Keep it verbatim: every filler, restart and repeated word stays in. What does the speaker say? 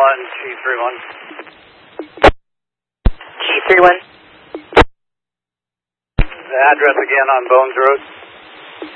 one, G three one. G three one. The address again on Bones Road.